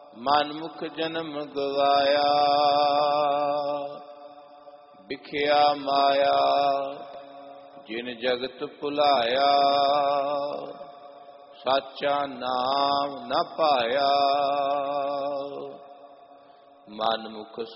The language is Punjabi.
ਮਨਮੁਖ ਜਨਮ ਗਵਾਇਆ। ਵਿਖਿਆ ਮਾਇਆ ਜਿਨ ਜਗਤ ਭੁਲਾਇਆ। ਸਾਚਾ ਨਾਮ ਨ ਪਾਇਆ। ਮਨਮੁਖ